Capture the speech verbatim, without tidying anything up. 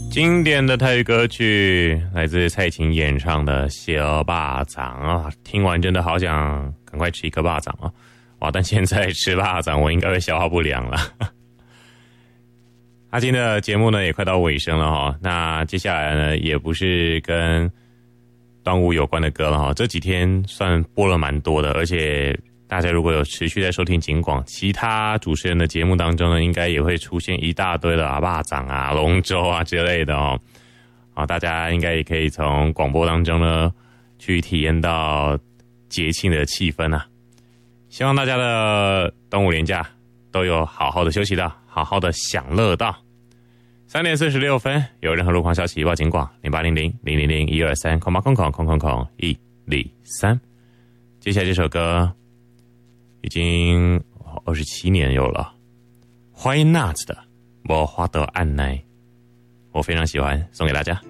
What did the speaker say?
经典的台语歌曲来自蔡琴演唱的《小肉粽》啊，听完真的好想赶快吃一颗肉粽啊！哇，但现在吃肉粽我应该会消化不良了。阿金的节目呢也快到尾声了哈，那接下来呢也不是跟端午有关的歌了哈，这几天算播了蛮多的，而且大家如果有持续在收听警广其他主持人的节目当中呢，应该也会出现一大堆的啊肉粽啊、龙舟啊之类的哦。好，大家应该也可以从广播当中呢去体验到节庆的气氛啊。希望大家的端午连假都有好好的休息到，好好的享乐到。三点四十六分，有任何路况消息报警广零八零零零零零一二三空八空空空空空一零三。接下来这首歌已经二十七年有了 ，Why Not 的《无法度按捺》，我非常喜欢，送给大家。